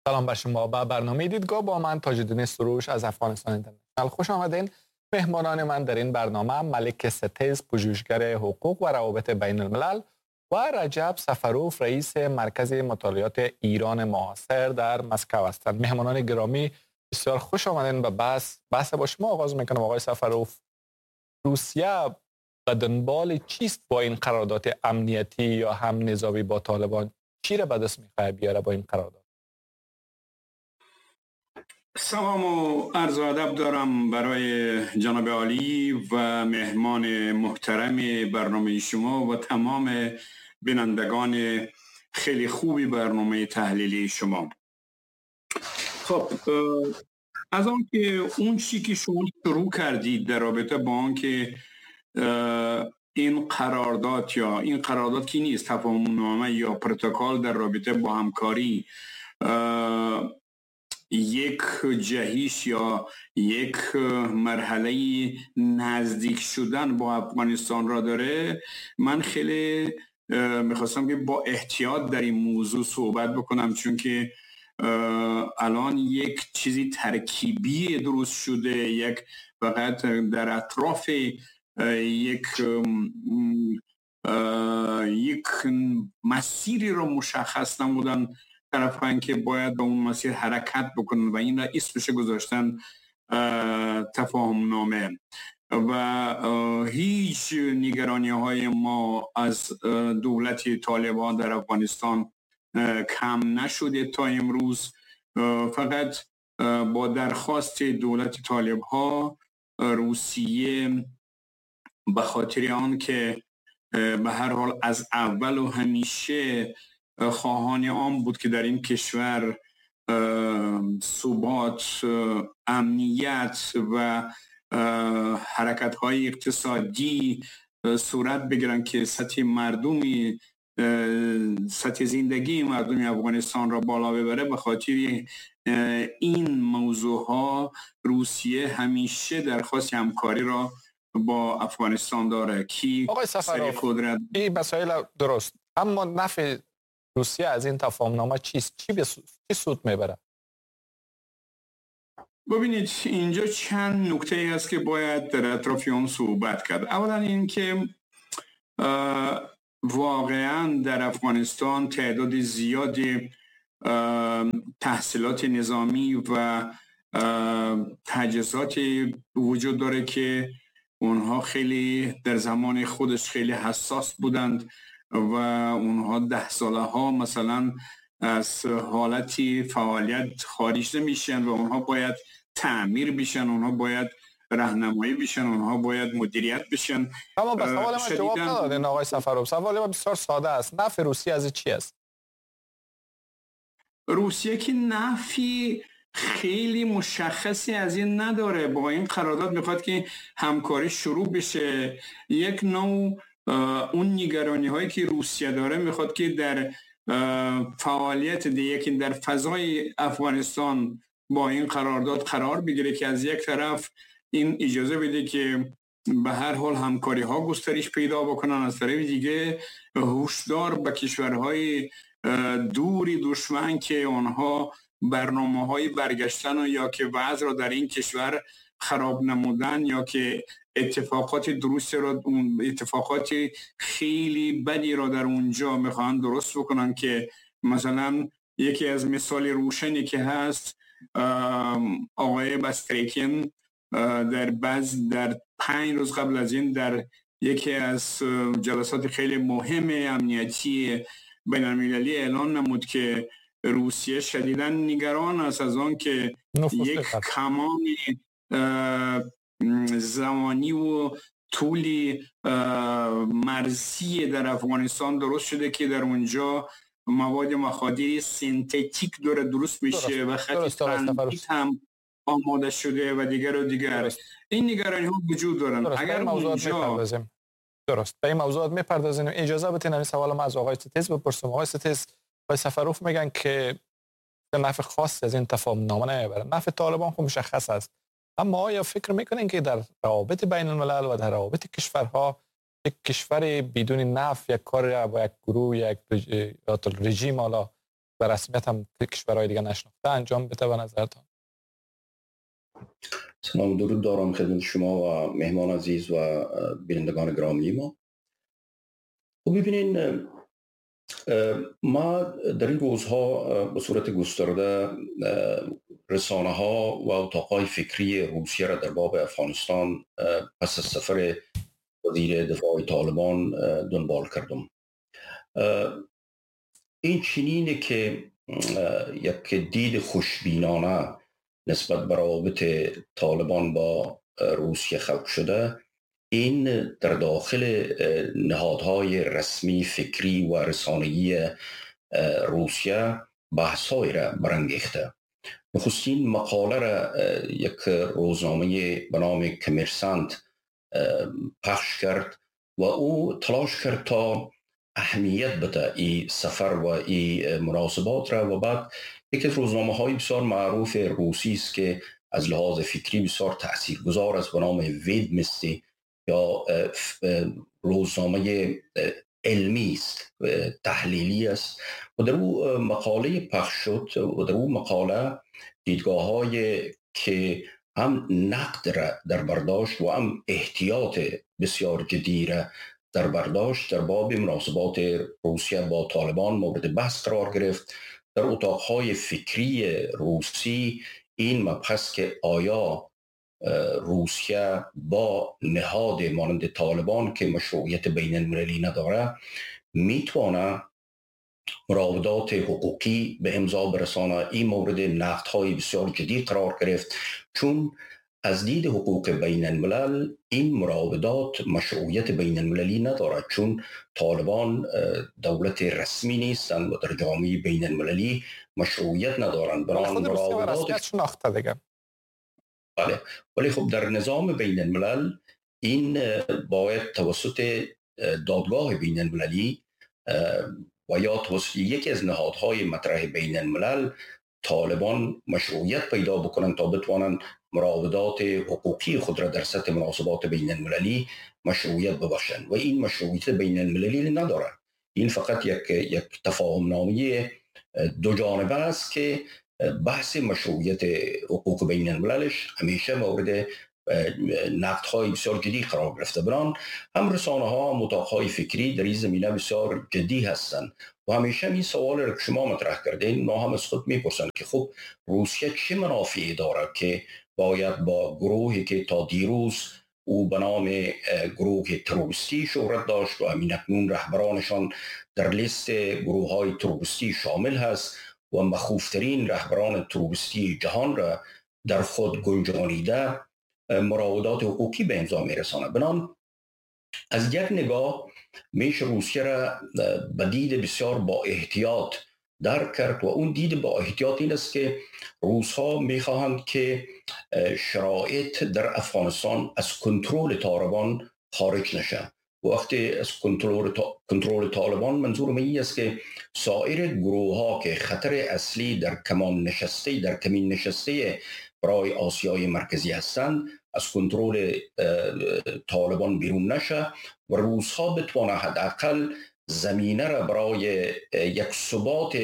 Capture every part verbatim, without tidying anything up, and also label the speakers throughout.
Speaker 1: سلام بر شما. با برنامه دیدگاه با من تاج‌الدین سروش از افغانستان اینترنشنال خوش آمدین. مهمانان من در این برنامه ملک ستیز، پژوهشگر حقوق و روابط بین الملل، و رجب سفروف، رئیس مرکز مطالعات ایران معاصر در مسکو هستند. مهمانان گرامی، بسیار خوش آمدین به بحث. بحث با شما آغاز میکنم. آقای سفروف، روسیه به دنبال چیست با این قرارداد امنیتی یا هم نظامی با طالبان؟ چی را به دست میخواد بیاره با این قرارداد؟
Speaker 2: سلام و عرض ادب دارم برای جناب عالی و مهمان محترم برنامه شما و تمام بینندگان خیلی خوبی برنامه تحلیلی شما. خب از آن که اون چیزی که شما شروع کردید در رابطه با آن که این قرارداد یا این قرارداد کی نیست، تفاهم‌نامه یا پروتکل در رابطه با همکاری یک جهیش یا یک مرحله نزدیک شدن با افغانستان را داره، من خیلی میخواستم که با احتیاط در این موضوع صحبت بکنم، چون که الان یک چیزی ترکیبی درست شده، یک فقط در اطراف یک یک مسیری را مشخص نمودن طرفان که باید به اون مسیر حرکت بکنن و این را اسمش گذاشتن تفاهم نامه و هیچ نگرانی های ما از دولت طالبان در افغانستان کم نشده تا امروز. فقط با درخواست دولت طالب ها روسیه به خاطر آن که به هر حال از اول و همیشه خواهان آن بود که در این کشور ثبات، امنیت و حرکت های اقتصادی صورت بگیرن که سطح مردمی سطح زندگی مردم افغانستان را بالا ببره، به خاطر این موضوع ها روسیه همیشه درخواست همکاری را با افغانستان داره. کی
Speaker 1: آقای سفروف، این مسائل درست، اما نفع روسیه از این تفاهم نامه چیست؟ چی به چی سود میبره؟
Speaker 2: ببینید اینجا چند نکته هست که باید در اطراف اون صحبت کرد. اولا این که واقعا در افغانستان تعداد زیادی تحصیلات نظامی و تجهیزات وجود داره که اونها خیلی در زمان خودش خیلی حساس بودند و اونها ده ساله ها مثلا از حالتی فعالیت خارج نمیشن و اونها باید تعمیر بشن، اونها باید راهنمایی بشن، اونها باید مدیریت بشن.
Speaker 1: اما به سوال من جواب ندادین آقای سفروف. سوال من بسیار ساده است. نفع روسیه از چی است؟
Speaker 2: روسیه که نفی خیلی مشخصی از این نداره. با این قرارداد میخواد که همکاری شروع بشه. یک نوع اون نگرانی هایی که روسیه داره میخواد که در فعالیت دیگه در فضای افغانستان با این قرارداد قرار بگیره که از یک طرف این اجازه بده که به هر حال همکاری ها گسترش پیدا بکنن، از طرف دیگه هشدار به کشورهای دوری دشمن که آنها برنامه های برگشتن یا که وضع را در این کشور خراب نمودن یا که اتفاقات درست را اتفاقات خیلی بدی را در اونجا میخوان درست بکنن، که مثلا یکی از مثال روشنی که هست آقای بستریکین در بعض در پنج روز قبل از این در یکی از جلسات خیلی مهم امنیتی بین المللی اعلان نمود که روسیه شدیداً نگران است از آن که یک کمان زمانی و طولی مرزی در افغانستان درست شده که در اونجا مواد مخدر سنتتیک داره درست میشه و خط ترانزیت هم آماده شده و دیگر و دیگر. درست. این نگرانی ها وجود دارن.
Speaker 1: درست.
Speaker 2: اگر
Speaker 1: اونجا درست به این موضوعات میپردازیم. اجازه بدین این سوال ما از آقای ستیز بپرسم. آقای ستیز، آقای سفروف میگن که نفع خاص از این تفاهم نامه نمیبره. نفع طالبان خب مشخص است، اما آیا فکر میکنین که در روابط بین الملل و در روابط کشورها یک کشور بدون نفع یک کار با یک گروه یک رژیم حالا به رسمیت هم کشورهای دیگه نشناخته انجام بده به نظرتان؟
Speaker 3: سلام، درود دارم خدمت شما و مهمان عزیز و بینندگان گرامی ما. خب ببینین، ما در این روزها به صورت گسترده رسانه ها و اتاقهای فکری روسیه را در باب افغانستان پس از سفر وزیر دفاع طالبان دنبال کردم. این چنینه که یک دید خوشبینانه نسبت به روابط طالبان با روسیه خلق شده، این در داخل نهادهای رسمی فکری و رسانه‌ای روسیه بحث‌هایی را برانگیخته. نخستین مقاله را یک روزنامه به نام کمرسانت پخش کرد و او تلاش کرد تا اهمیت بده این سفر و این مناسبات را، و بعد یکی از روزنامه‌های بسیار معروف روسی است که از لحاظ فکری بسیار تاثیرگذار است به نام ویدمیستی یا روزنامه علمی است، تحلیلی است، و در او مقاله پخش شد و در او مقاله دیدگاه‌های که هم نقد را در برداشت و هم احتیاط بسیار جدی را در برداشت در باب مناسبات روسیه با طالبان مورد بحث قرار گرفت. در اتاقهای فکری روسی این مبحث که آیا روسیه با نهاد مانند طالبان که مشروعیت بین المللی نداره میتونه مراودات حقوقی به امضا برسانه، این مورد نقدهای بسیار جدی قرار گرفت، چون از دید حقوق بین الملل این مراودات مشروعیت بین المللی ندارد، چون طالبان دولت رسمی نیستند و در جامعه بین المللی مشروعیت ندارند.
Speaker 1: برای مراودات شناخته دیگه.
Speaker 3: بله، ولی خب در نظام بین الملل این باید توسط دادگاه بین المللی و یا توسط یکی از نهادهای مطرح بین الملل طالبان مشروعیت پیدا بکنند تا بتوانند مراودات حقوقی خود را در سطح مناسبات بین المللی مشروعیت ببخشند، و این مشروعیت بین المللی نداره. این فقط یک یک تفاهم نامه دو جانبه است که بحث مشروعیت حقوق بین المللش همیشه مورد نقدهای بسیار جدی قرار گرفته. بران هم رسانه ها هم اتاقهای فکری در این زمینه بسیار جدی هستند و همیشه این سوال را که شما مطرح کردین ما هم از خود میپرسند که خب روسیه چه منافعی داره که باید با گروهی که تا دیروز او به نام گروه تروریستی شهرت داشت و همین اکنون رهبرانشان در لیست گروه های تروریستی شامل هست و مخوفترین رهبران تروریستی جهان را در خود گنجانیده، مراودات حقوقی به امضا میرسانه. بنام از یک نگاه میشه روسیه را به دید بسیار با احتیاط درک کرد و اون دید با احتیاط این است که روس ها میخواهند که شرایط در افغانستان از کنترل طالبان خارج نشه. وقتی از کنترل کنترل طالبان منظور این است که سایر گروه ها که خطر اصلی در کمان نشسته در کمین نشسته برای آسیای مرکزی هستند از کنترل طالبان بیرون نشه و روس ها بتوانه حداقل زمینه را برای یک ثبات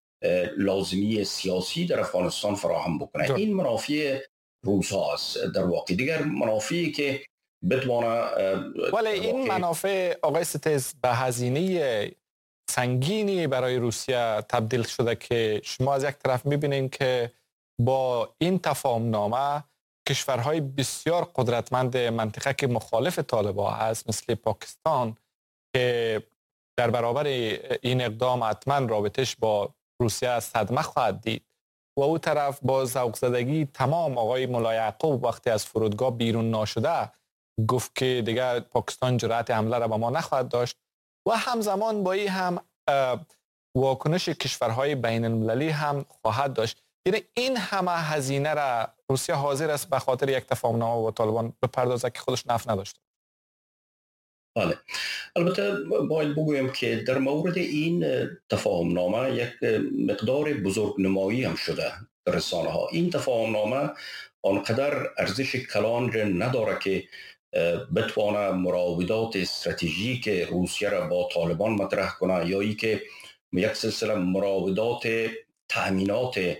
Speaker 3: لازمی سیاسی در افغانستان فراهم بکنه. دو. این منافع روس ها است در واقع. دیگر منافعی که بتوانه
Speaker 1: ولی این منافع آقای ستیز به هزینه سنگینی برای روسیه تبدیل شده که شما از یک طرف میبینین که با این تفاهم نامه کشورهای بسیار قدرتمند منطقه که مخالف طالبان هست مثل پاکستان که در برابر این اقدام حتما رابطش با روسیه صدمه خواهد دید و او طرف با ذوق زدگی تمام آقای ملا یعقوب وقتی از فرودگاه بیرون نشده گفت که دیگه پاکستان جرأت حمله را به ما نخواهد داشت و همزمان با این هم واکنش کشورهای بین المللی هم خواهد داشت. یعنی این همه هزینه را روسیه حاضر است به خاطر یک تفاهم نامه با طالبان بپردازه که خودش نفع نداشته.
Speaker 3: بله، البته باید بگویم که در مورد این تفاهم نامه یک مقدار بزرگنمایی هم شده در رسانه ها. این تفاهم نامه آنقدر ارزش کلان نداره که بتوانه مراودات استراتژیک روسیه را با طالبان مطرح کنه یا ای که یک سلسله مراودات تأمینات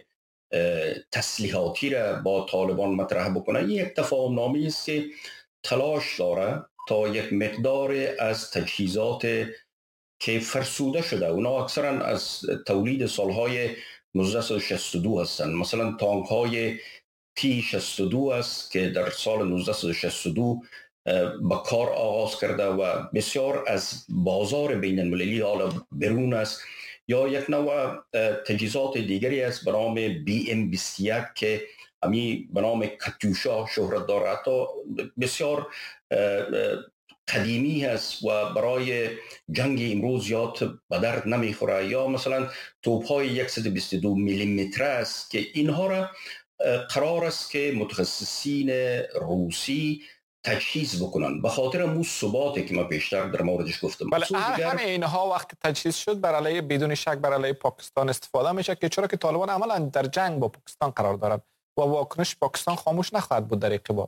Speaker 3: تسلیحاتی را با طالبان مطرح بکنه. این یک تفاهم نامه است که تلاش داره تا یک مقدار از تجهیزات که فرسوده شده، اونا اکثرا از تولید سالهای نوزده شصت و دو هستند. مثلا تانک های تی شصت و دو است که در سال نوزده شصت و دو با کار آغاز کرده و بسیار از بازار بین المللی حالا برون است. یا یک نوع تجهیزات دیگری است به نام بی ام بیست و یک که همی به نام کاتیوشا شهرت دارد، حتی بسیار قدیمی هست و برای جنگ امروز زیاد به درد نمیخوره. یا مثلا توپ‌های صد و بیست و دو میلی متر است که اینها را قرار است که متخصصین روسی تجهیز بکنن به خاطر مو ثباتی که ما بیشتر در موردش گفتم.
Speaker 1: بله، همه اینها وقتی تجهیز شد بر علیه بدون شک بر علیه پاکستان استفاده میشه که چرا که طالبان عملا در جنگ با پاکستان قرار دارند و واکنش پاکستان خاموش نخواهد بود در این قبال.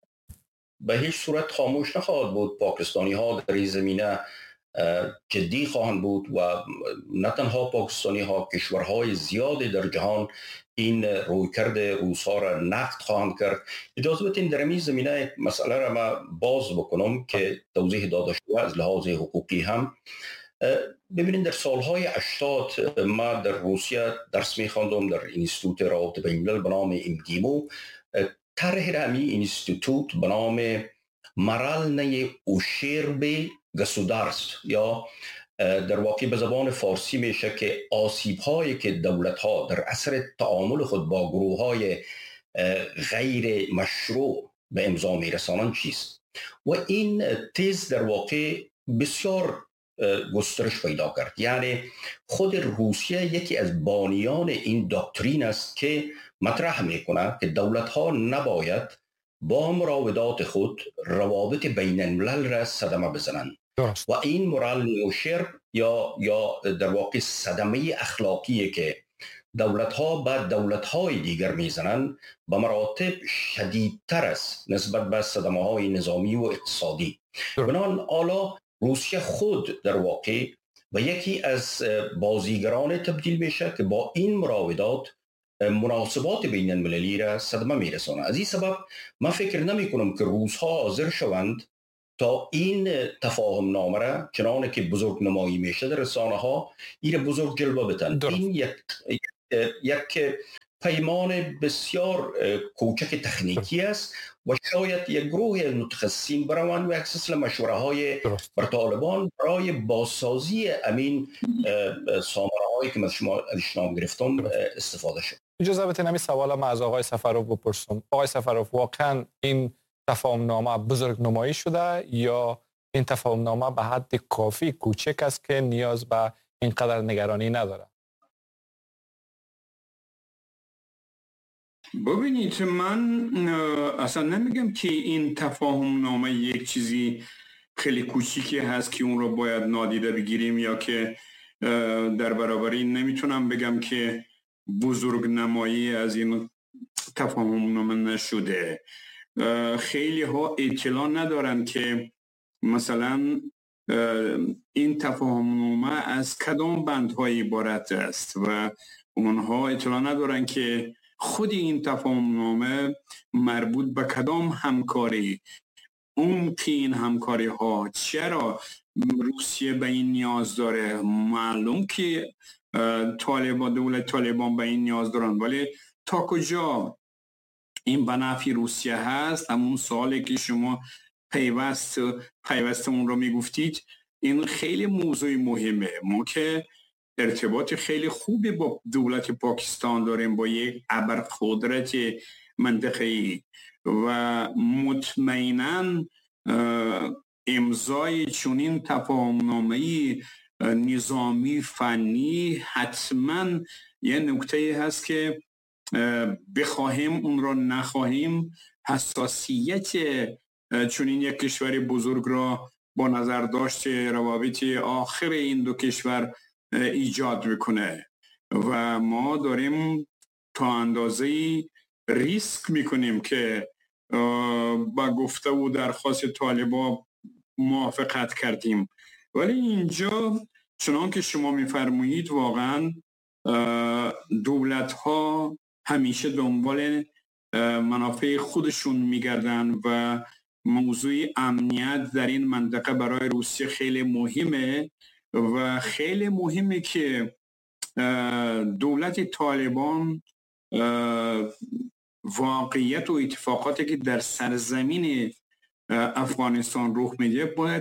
Speaker 3: به هیچ صورت خاموش نخواهد بود. پاکستانی ها در این زمینه جدی خواهند بود و نه تنها پاکستانی ها، کشورهای زیادی در جهان این رویکرد روس‌ها را نقد خواهند کرد. اجازه بدین در این زمینه مسئله را ما باز بکنم که توضیح داده شده از لحاظ حقوقی هم. ببینید در سالهای هشتاد ما در روسیه درس می‌خواندم در اینستیتوت روابط بین‌الملل به نام ایمگیمو. طرح همی اینستیتوت به نام مرالنه اوشرب گسودارست یا در واقع به زبان فارسی میشه که آسیب هایی که دولت ها در اثر تعامل خود با گروه های غیر مشروع به امضا میرسانند چیست. و این تز در واقع بسیار گسترش پیدا کرد. یعنی خود روسیه یکی از بانیان این داکترین است که مطرح میکنه که دولت ها نباید با مراودات خود روابط بین الملل را صدمه بزنند. و این مورال نیوشرب یا یا در واقع صدمه اخلاقی که دولت ها به دولت های دیگر میزنند به مراتب شدیدتر است نسبت به صدمه های نظامی و اقتصادی. بنابراین حالا روسیه خود در واقع و یکی از بازیگران تبدیل میشه که با این مراودات مناسبات بین المللی را صدمه میرسانه. از این سبب من فکر نمی کنم که روس ها حاضر شوند تا این تفاهم نامه را چنانه که بزرگ نمایی میشه در رسانه ها این بزرگ جلوه بدن. این یک یک پیمان بسیار کوچک تکنیکی است و شاید یک گروه متخصصین بروند و یک سلسله مشوره های بر طالبان برای بازسازی امین سامانه هایی که من شما اشنام گرفتم استفاده شد.
Speaker 1: اجازه بدین همین سوال ما از آقای سفروف بپرسم. آقای سفروف، واقعا این تفاهم نامه بزرگ نمایی شده یا این تفاهم نامه به حد کافی کوچک است که نیاز به اینقدر نگرانی نداره؟
Speaker 2: ببینید، من اصلا نمیگم که این تفاهم نامه یک چیزی خیلی کوچیکی هست که اون رو باید نادیده بگیریم یا که در برابر این نمیتونم بگم که بزرگ نمایی از این تفاهم نامه نشده. خیلی ها اطلاع ندارن که مثلا این تفاهم نامه از کدام بندهای عبارت است و اونها اطلاع ندارن که خود این تفاهم نامه مربوط به کدام همکاری، اون که این همکاری ها چرا روسیه به این نیاز داره. معلوم که طالبان، دولت طالبان به این نیاز دارن، ولی تا کجا این به نفع روسیه هست؟ همون سوالی که شما پیوست پیوست اون رو میگفتید، این خیلی موضوع مهمه. ما که ارتباط خیلی خوبی با دولت پاکستان داریم، با یک ابرقدرت منطقه‌ای و مطمئناً امضای چنین تفاهم‌نامه‌ای نظامی فنی حتماً یه نکته هست که بخواهیم اون رو نخواهیم حساسیت چنین یک کشور بزرگ را با نظر داشت روابط آخر این دو کشور ایجاد میکنه و ما داریم تا اندازه‌ای ریسک میکنیم که با گفته و درخواست طالبان موافقت کردیم. ولی اینجا چنان که شما میفرمایید واقعا دولت ها همیشه دنبال منافع خودشون میگردن و موضوع امنیت در این منطقه برای روسیه خیلی مهمه و خیلی مهمه که دولت طالبان واقعیت و اتفاقاتی که در سرزمین افغانستان رخ میده باید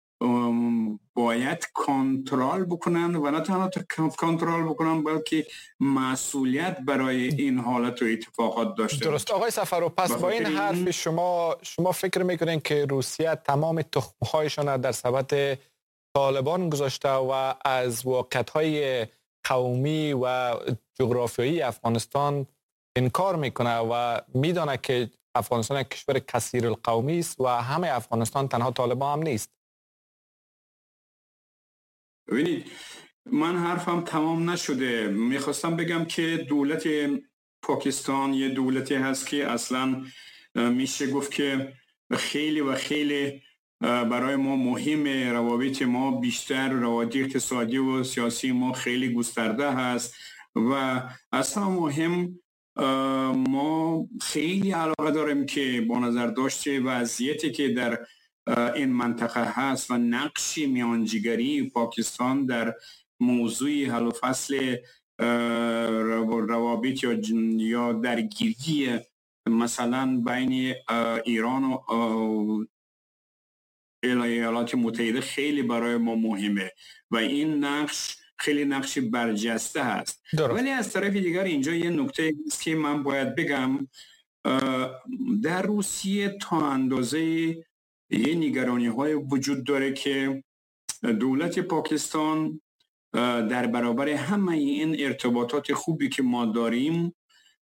Speaker 2: باید کنترل بکنن و نه تنها کنترل بکنن بلکه مسئولیت برای این حالت و اتفاقات داشته.
Speaker 1: درست آقای سفرو، پس با این حرف شما شما فکر میکنین که روسیه تمام تخم‌هایشان در سبد طالبان گذاشته و از واقعیت‌های قومی و جغرافیایی افغانستان انکار میکنه و میدانه که افغانستان یک کشور کثیر القومی است و همه افغانستان تنها طالبان هم نیست؟
Speaker 2: ببینید من حرفم تمام نشده. میخواستم بگم که دولت پاکستان یه دولتی هست که اصلا میشه گفت که خیلی و خیلی برای ما مهمه. روابط ما بیشتر روابط اقتصادی و سیاسی ما خیلی گسترده هست و اصلا مهم ما خیلی علاقه داریم که با نظر داشته وضعیتی که در این منطقه هست و نقش میانجیگری پاکستان در موضوع حل و فصل روابط یا یا درگیری مثلا بین ایران و ایالات متحده خیلی برای ما مهمه و این نقش خیلی نقش برجسته هست. ولی از طرف دیگر اینجا یه نکته است که من باید بگم، در روسیه تا اندازه یه نگرانی های وجود داره که دولت پاکستان در برابر همه این ارتباطات خوبی که ما داریم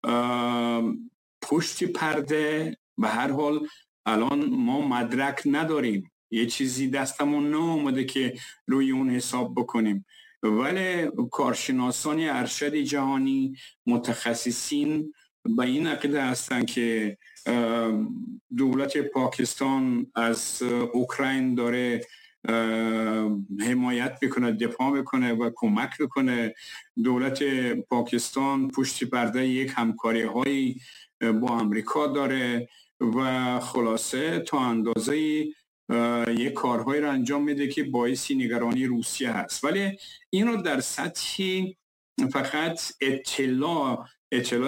Speaker 2: پشت پرده به هر حال الان ما مدرک نداریم، یه چیزی دستمون ناآمده که روی اون حساب بکنیم، ولی کارشناسان ارشد جهانی متخصصین به این عقیده هستند که دولت پاکستان از اوکراین داره حمایت میکنه، دفاع میکنه و کمک میکنه. دولت پاکستان پشت پرده یک همکاری های با امریکا داره و خلاصه تا اندازه یک کارهایی را انجام میده که باعث نگرانی روسیه هست. ولی این رو در سطح فقط اطلاع اطلاع